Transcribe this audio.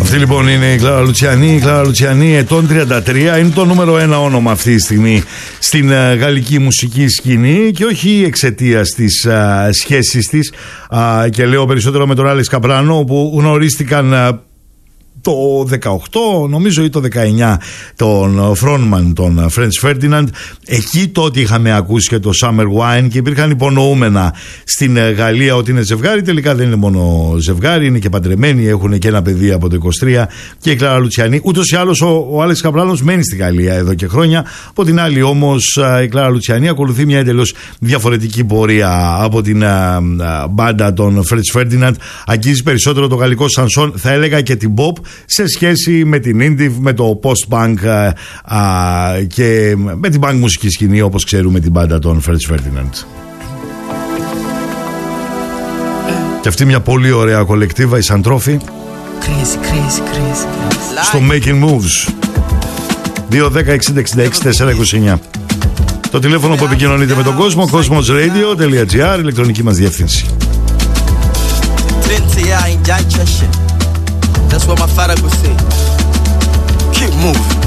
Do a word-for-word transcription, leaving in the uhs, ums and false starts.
Αυτή λοιπόν είναι η Κλάρα Λουτσιανή. Η Κλάρα Λουτσιανή, ετών τριάντα τρία, είναι το νούμερο ένα όνομα αυτή τη στιγμή στην uh, γαλλική μουσική σκηνή και όχι εξαιτίας της uh, σχέσης της uh, και λέω περισσότερο με τον Άλεξ Καπράνο, που γνωρίστηκαν uh, το δεκαοκτώ νομίζω ή το δεκαεννιά τον frontman, τον Franz Ferdinand. Εκεί τότε είχαμε ακούσει και το Summer Wine και υπήρχαν υπονοούμενα στην Γαλλία ότι είναι ζευγάρι. Τελικά δεν είναι μόνο ζευγάρι, είναι και παντρεμένοι, έχουν και ένα παιδί από το είκοσι τρία και η Κλάρα Λουτσιανή. Ούτως ή άλλως ο, ο Άλεξ Καπράνος μένει στη Γαλλία εδώ και χρόνια. Από την άλλη όμως η Κλάρα Λουτσιανή ακολουθεί μια εντελώς διαφορετική πορεία από την μπάντα των Franz Ferdinand. Αγγίζει περισσότερο το γαλλικό σανσόν, θα έλεγα και την pop, σε σχέση με την indie, με το post-punk α, α, και με την punk μουσική σκηνή, όπως ξέρουμε την μπάντα των Franz Ferdinand. Και αυτή μια πολύ ωραία κολεκτίβα, η Σαντρόφη, στο Making Moves. Δύο δέκα εξήντα εξήντα έξι τετρακόσια είκοσι εννιά το τηλέφωνο που επικοινωνείτε με τον κόσμο, cosmosradio.gr, ηλεκτρονική μας διεύθυνση. That's what my father would say. Keep moving.